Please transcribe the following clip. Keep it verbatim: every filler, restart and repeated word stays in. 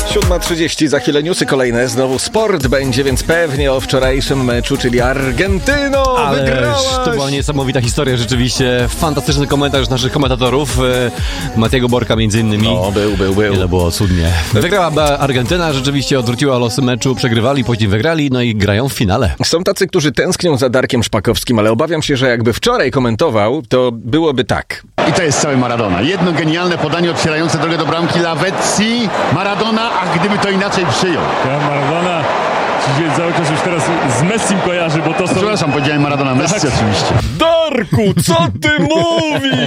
siódma trzydzieści, za chwilę newsy kolejne, znowu sport będzie, więc pewnie o wczorajszym meczu, czyli Argentyno, Ależ wygrałaś! To była niesamowita historia, rzeczywiście. Fantastyczny komentarz naszych komentatorów, e, Matiego Borka między innymi. No, był, był, był. To było cudnie. Wygrała Argentyna, rzeczywiście odwróciła losy meczu, przegrywali, później wygrali, no i grają w finale. Są tacy, którzy tęsknią za Darkiem Szpakowskim, ale obawiam się, że jakby wczoraj komentował, to byłoby tak. I to jest cały Maradona. Jedno genialne podanie otwierające drogę do bramki Lavezzi. Maradona, a gdyby to inaczej przyjął. Ja Maradona się cały czas już teraz z Messim kojarzy, bo to są... Przepraszam, powiedziałem Maradona, Messi Tak. oczywiście. Darku, co ty mówisz?